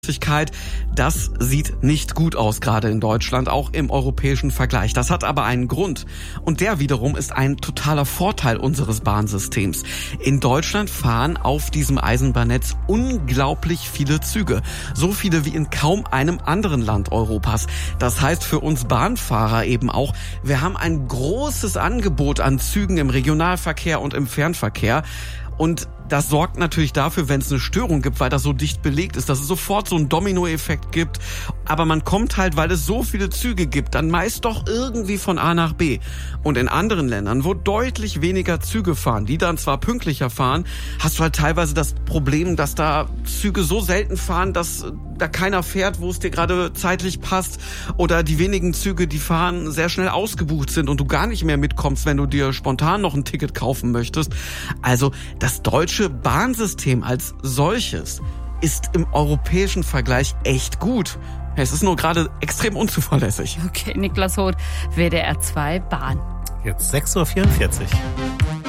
Zuverlässigkeit, das sieht nicht gut aus, gerade in Deutschland, auch im europäischen Vergleich. Das hat aber einen Grund. Und der wiederum ist ein totaler Vorteil unseres Bahnsystems. In Deutschland fahren auf diesem Eisenbahnnetz unglaublich viele Züge. So viele wie in kaum einem anderen Land Europas. Das heißt für uns Bahnfahrer eben auch, wir haben ein großes Angebot an Zügen im Regionalverkehr und im Fernverkehr. Und das sorgt natürlich dafür, wenn es eine Störung gibt, weil das so dicht belegt ist, dass es sofort so einen Dominoeffekt gibt. Aber man kommt halt, weil es so viele Züge gibt, dann meist doch irgendwie von A nach B. Und in anderen Ländern, wo deutlich weniger Züge fahren, die dann zwar pünktlicher fahren, hast du halt teilweise das Problem, dass da Züge so selten fahren, dass da keiner fährt, wo es dir gerade zeitlich passt. Oder die wenigen Züge, die fahren, sehr schnell ausgebucht sind und du gar nicht mehr mitkommst, wenn du dir spontan noch ein Ticket kaufen möchtest. Also das deutsche Bahnsystem als solches ist im europäischen Vergleich echt gut. Es ist nur gerade extrem unzuverlässig. Okay, Niklas Hoth, WDR 2 Bahn. Jetzt 6:44 Uhr.